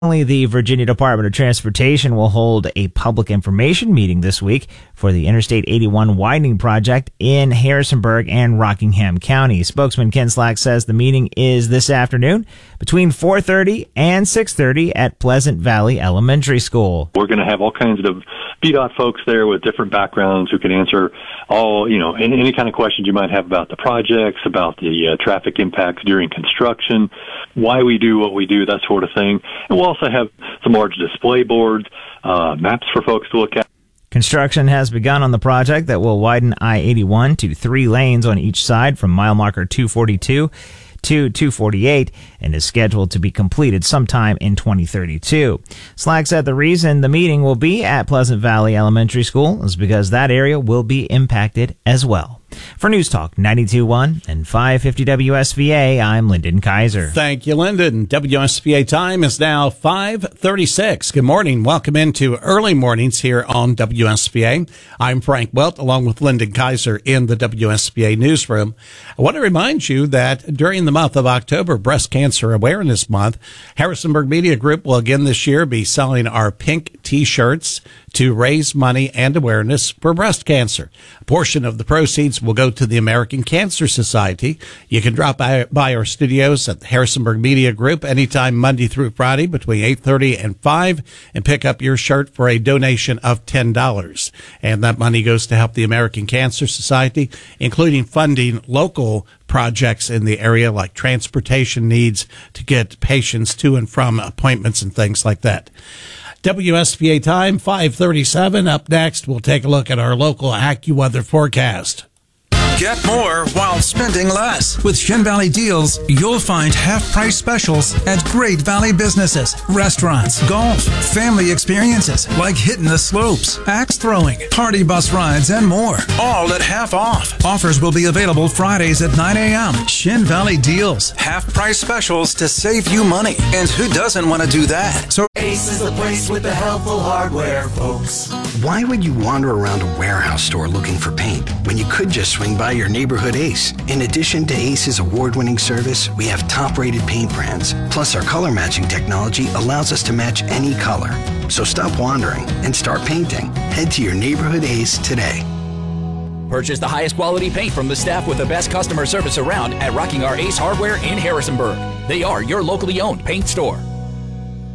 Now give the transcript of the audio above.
The Virginia Department of Transportation will hold a public information meeting this week for the Interstate 81 widening project in Harrisonburg and Rockingham County. Spokesman Ken Slack says the meeting is this afternoon between 4:30 and 6:30 at Pleasant Valley Elementary School. We're going to have all kinds of VDOT folks there with different backgrounds who can answer any kind of questions you might have about the projects, about the traffic impacts during construction, why we do what we do, that sort of thing. And we'll also have some large display boards, maps for folks to look at. Construction has begun on the project that will widen I-81 to 3 lanes on each side from mile marker 242 to 248 and is scheduled to be completed sometime in 2032. Slack said the reason the meeting will be at Pleasant Valley Elementary School is because that area will be impacted as well. For News Talk 92.1 and 550 WSVA, I'm Lyndon Kaiser. Thank you, Lyndon. WSVA time is now 5:36. Good morning. Welcome into early mornings here on WSVA. I'm Frank Welт, along with Lyndon Kaiser in the WSVA newsroom. I want to remind you that during the month of October, Breast Cancer Awareness Month, Harrisonburg Media Group will again this year be selling our pink T-shirts to raise money and awareness for breast cancer. A portion of the proceeds will go to the American Cancer Society. You can drop by our studios at the Harrisonburg Media Group anytime Monday through Friday between 8:30 and 5 and pick up your shirt for a donation of $10. And that money goes to help the American Cancer Society, including funding local projects in the area like transportation needs to get patients to and from appointments and things like that. WSVA time, 5:37. Up next, we'll take a look at our local AccuWeather forecast. Get more while spending less. With Shin Valley Deals, you'll find half-price specials at great Valley businesses, restaurants, golf, family experiences like hitting the slopes, axe throwing, party bus rides, and more. All at half off. Offers will be available Fridays at 9 a.m. Shin Valley Deals. Half-price specials to save you money. And who doesn't want to do that? So Ace is the place with the helpful hardware, folks. Why would you wander around a warehouse store looking for paint when you could just swing by your neighborhood Ace? In addition to Ace's award-winning service, we have top-rated paint brands. Plus, our color matching technology allows us to match any color. So stop wandering and start painting. Head to your neighborhood Ace today. Purchase the highest quality paint from the staff with the best customer service around at Rocking Our Ace Hardware in Harrisonburg. They are your locally owned paint store.